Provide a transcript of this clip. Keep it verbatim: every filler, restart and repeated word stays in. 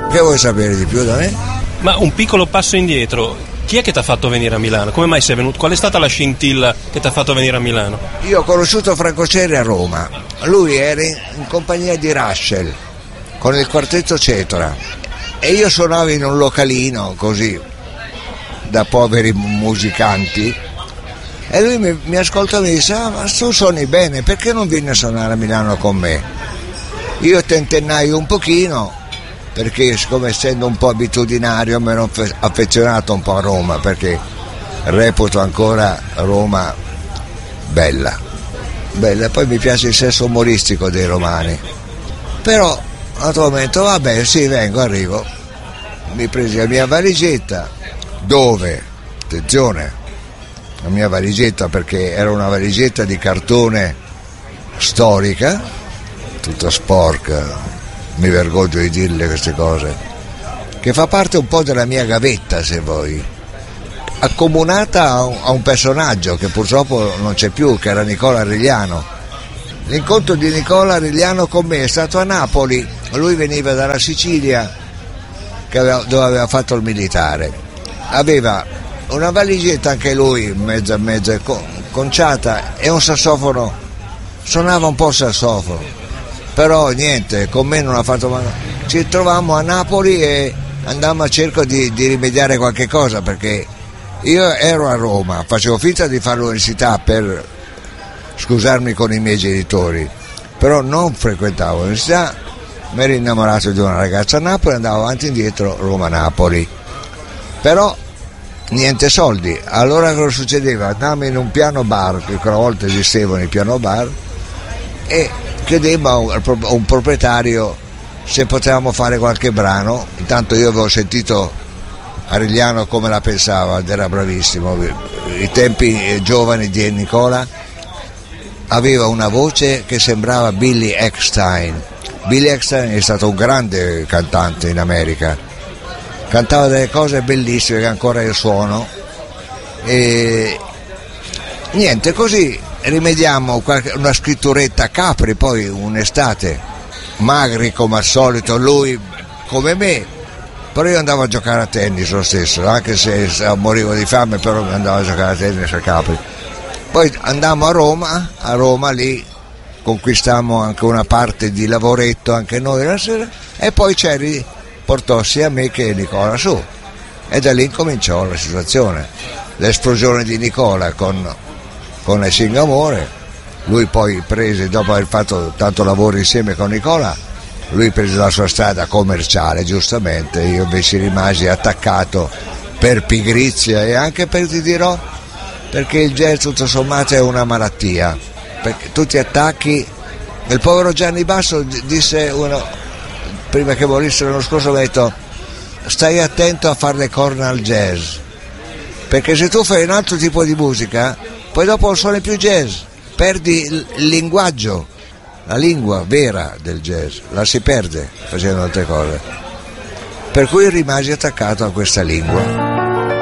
Che vuoi sapere di più da me? Ma un piccolo passo indietro, chi è che ti ha fatto venire a Milano? Come mai sei venuto? Qual è stata la scintilla che ti ha fatto venire a Milano? Io ho conosciuto Franco Cerri a Roma, lui era in, in compagnia di Russell con il quartetto Cetora e io suonavo in un localino così da poveri musicanti e lui mi, mi ascolta e mi dice: ah, ma tu suoni bene, perché non vieni a suonare a Milano con me? Io tentennai un pochino, perché siccome essendo un po' abitudinario mi ero affezionato un po' a Roma, perché reputo ancora Roma bella bella, poi mi piace il senso umoristico dei romani. Però naturalmente vabbè, sì, vengo, arrivo, mi presi la mia valigetta, dove, attenzione, la mia valigetta, perché era una valigetta di cartone storica, tutta sporca, mi vergogno di dirle queste cose, che fa parte un po' della mia gavetta, se vuoi, accomunata a un, a un personaggio che purtroppo non c'è più, che era Nicola Rigliano. L'incontro di Nicola Rigliano con me è stato a Napoli, lui veniva dalla Sicilia, che aveva, dove aveva fatto il militare, aveva una valigetta anche lui mezza mezza conciata e un sassofono, suonava un po' il sassofono, però niente, con me non ha fatto male. Ci trovammo a Napoli e andammo a cerco di, di rimediare qualche cosa, perché io ero a Roma, facevo finta di fare l'università per scusarmi con i miei genitori, però non frequentavo l'università, mi ero innamorato di una ragazza a Napoli, andavo avanti e indietro Roma-Napoli, però niente soldi. Allora cosa succedeva? Andavamo in un piano bar, che quella volta esistevano i piano bar, e chiedemmo a un proprietario se potevamo fare qualche brano. Intanto io avevo sentito Arigliano come la pensava ed era bravissimo, i tempi giovani di Nicola, aveva una voce che sembrava Billy Eckstine. Billy Eckstine è stato un grande cantante in America, cantava delle cose bellissime che ancora io suono, e niente, così rimediamo qualche, una scritturetta a Capri, poi un'estate, magri come al solito, lui come me, però io andavo a giocare a tennis lo stesso, anche se morivo di fame, però andavo a giocare a tennis a Capri. Poi andammo a Roma, a Roma lì conquistammo anche una parte di lavoretto anche noi la sera, e poi Cerri portò sia me che Nicola su, e da lì incominciò la situazione, l'esplosione di Nicola con, con Le Sing Amore. Lui poi prese, dopo aver fatto tanto lavoro insieme con Nicola, lui prese la sua strada commerciale, giustamente, io invece rimasi attaccato per pigrizia e anche per, ti dirò, perché il jazz tutto sommato è una malattia, perché tu ti attacchi. Il povero Gianni Basso disse, uno, prima che morisse l'anno scorso, mi ha detto: stai attento a fare le corna al jazz, perché se tu fai un altro tipo di musica poi dopo non suoni più jazz, perdi il linguaggio, la lingua vera del jazz la si perde facendo altre cose, per cui rimasi attaccato a questa lingua.